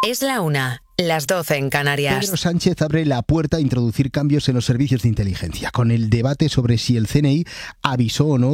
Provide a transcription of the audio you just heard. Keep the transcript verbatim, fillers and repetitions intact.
Es la una, las doce en Canarias. Pedro Sánchez abre la puerta a introducir cambios en los servicios de inteligencia, con el debate sobre si el C N I avisó o no